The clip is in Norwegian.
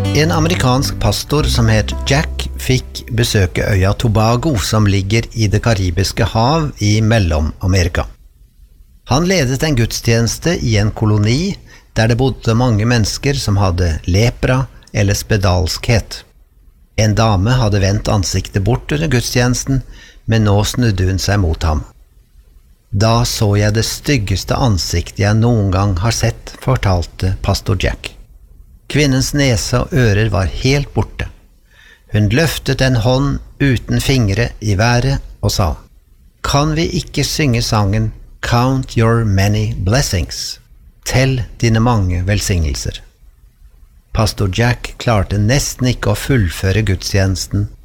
En amerikansk pastor som het Jack fikk besøke øya Tobago som ligger i det karibiske hav i Mellom-Amerika. Han ledet en gudstjeneste i en koloni der det bodde mange mennesker som hadde lepra eller spedalskhet. En dame hadde vendt ansiktet bort under gudstjenesten, men nå snudde hun seg mot ham. Da så jeg det styggeste ansiktet jeg noen gang har sett, fortalte pastor Jack. Kvinnens nese og ører var helt borte. Hun løftet en hånd uten fingre i været og sa, «Kan vi ikke synge sangen Count your many blessings? Tell dine mange velsignelser.» Pastor Jack klarte nesten ikke å fullføre gudstjenesten